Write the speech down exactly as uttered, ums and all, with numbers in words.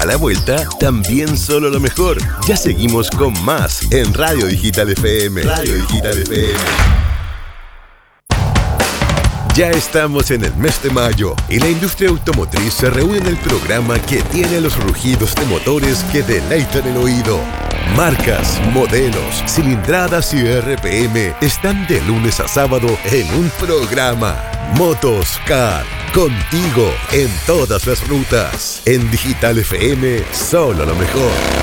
la vuelta, también solo lo mejor. Ya seguimos con más en Radio Digital F M. Radio Digital F M. Ya estamos en el mes de mayo y la industria automotriz se reúne en el programa que tiene los rugidos de motores que deleitan el oído. Marcas, modelos, cilindradas y R P M están de lunes a sábado en un programa. Motos Car, contigo en todas las rutas. En Digital F M, solo lo mejor.